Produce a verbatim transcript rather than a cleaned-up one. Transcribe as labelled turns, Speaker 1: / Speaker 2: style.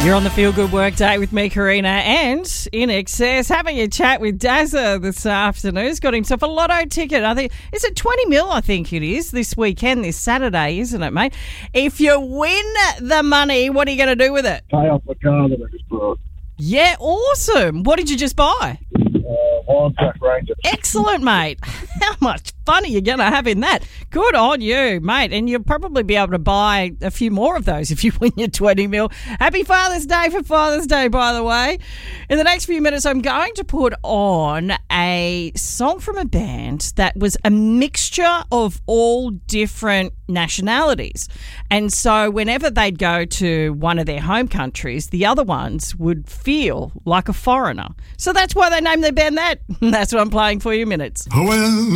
Speaker 1: You're on the Feel Good Work Day with me, Karina, and In Excess, having a chat with Dazza this afternoon. He's got himself a lotto ticket. I think is it twenty mil? I think it is this weekend, this Saturday, isn't it, mate? If you win the money, what are you going to do with it?
Speaker 2: Pay off the car that I just bought.
Speaker 1: Yeah, awesome. What did you just buy?
Speaker 2: Uh, Wildtrak Ranger.
Speaker 1: Excellent, mate. How much fun are you going to have in that? Good on you, mate. And you'll probably be able to buy a few more of those if you win your twenty mil. Happy Father's Day for Father's Day, by the way. In the next few minutes, I'm going to put on a song from a band that was a mixture of all different nationalities. And so whenever they'd go to one of their home countries, the other ones would feel like a foreigner. So that's why they named their band that. That's what I'm playing for you in minutes.
Speaker 3: Well.